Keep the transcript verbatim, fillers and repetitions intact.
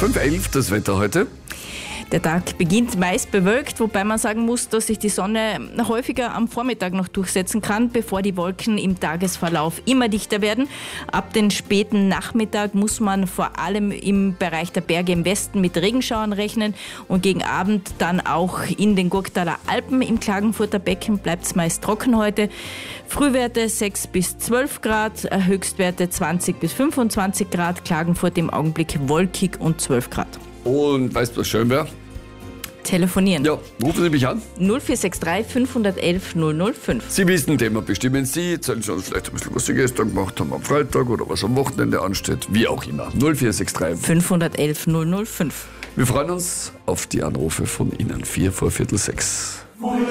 fünf Uhr elf das Wetter heute. Der Tag beginnt meist bewölkt, wobei man sagen muss, dass sich die Sonne häufiger am Vormittag noch durchsetzen kann, bevor die Wolken im Tagesverlauf immer dichter werden. Ab den späten Nachmittag muss man vor allem im Bereich der Berge im Westen mit Regenschauern rechnen und gegen Abend dann auch in den Gurktaler Alpen. Im Klagenfurter Becken bleibt es meist trocken heute. Frühwerte sechs bis zwölf Grad, Höchstwerte zwanzig bis fünfundzwanzig Grad, Klagenfurt im Augenblick wolkig und zwölf Grad. Und weißt du, was schön wäre? Telefonieren. Ja, rufen Sie mich an. null vier sechs drei fünf eins eins null null fünf. Sie wissen, Thema bestimmen Sie. Erzählen Sie uns vielleicht ein bisschen, was Sie gestern gemacht haben am Freitag oder was am Wochenende ansteht. Wie auch immer. null vier sechs drei fünf eins eins null null fünf. Wir freuen uns auf die Anrufe von Ihnen. Vier vor Viertel sechs.